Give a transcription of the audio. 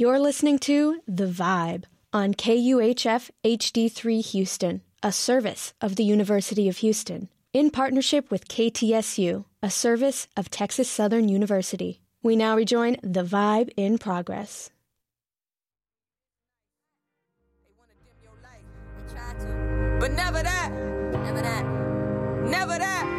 You're listening to The Vibe on KUHF HD3 Houston, a service of the University of Houston, in partnership with KTSU, a service of Texas Southern University. We now rejoin The Vibe in progress. But never that, never that, never that.